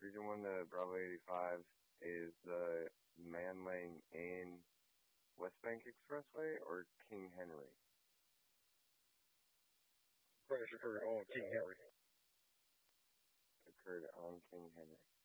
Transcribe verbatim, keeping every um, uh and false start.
Region one to Bravo eighty-five is the man lane in West Bank Expressway or King Henry? Crash occurred on King Henry. Occurred on King Henry.